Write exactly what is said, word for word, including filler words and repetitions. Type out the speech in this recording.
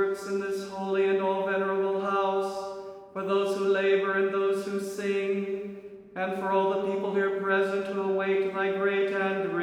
works in this holy and all venerable house, for those who labor and those who sing, and for all the people here present who await thy great and